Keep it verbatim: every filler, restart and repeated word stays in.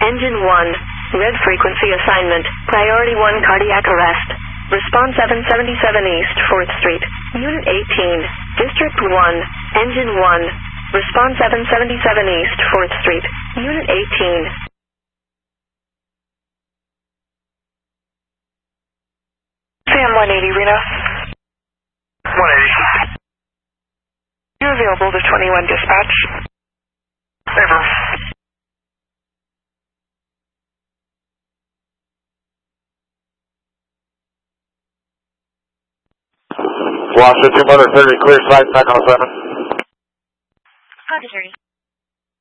Engine one, red frequency assignment, priority one cardiac arrest. Response seven seventy-seven East fourth Street, Unit eighteen, District one, Engine one, response seven seventy-seven East fourth Street, Unit eighteen. Sam one eighty, Reno. one eighty. You available to twenty-one dispatch? Favor. Washington two thirty, clear site, back on assignment. Roger, thirty.